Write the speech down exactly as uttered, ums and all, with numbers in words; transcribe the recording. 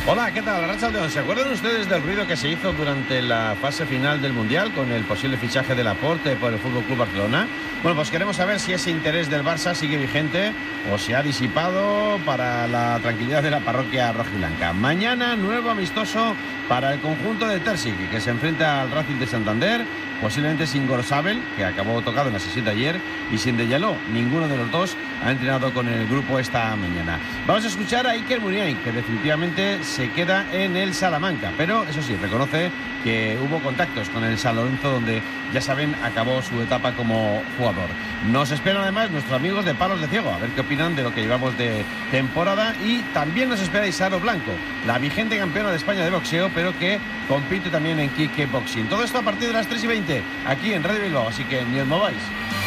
Hola, ¿qué tal? Arratsaldeon. ¿Se acuerdan ustedes del ruido que se hizo durante la fase final del Mundial con el posible fichaje de Laporte por el F C Barcelona? Bueno, pues queremos saber si ese interés del Barça sigue vigente o se ha disipado para la tranquilidad de la parroquia rojiblanca. Mañana, nuevo amistoso para el conjunto de Terzic, que se enfrenta al Racing de Santander, posiblemente sin Gorzabel, que acabó tocado en la sesión de ayer, y sin Deyaló. Ninguno de los dos ha entrenado con el grupo esta mañana. Vamos a escuchar a Iker Muniain, que definitivamente se queda en el Salamanca, pero eso sí, reconoce que hubo contactos con el San Lorenzo, donde, ya saben, acabó su etapa como jugador. Nos esperan además nuestros amigos de Palos de Ciego, a ver qué opinan de lo que llevamos de temporada, y también nos espera Isaro Blanco, la vigente campeona de España de boxeo, pero que compite también en kickboxing. Todo esto a partir de las tres y veinte, aquí en Radio Bilbao, así que ni os mováis.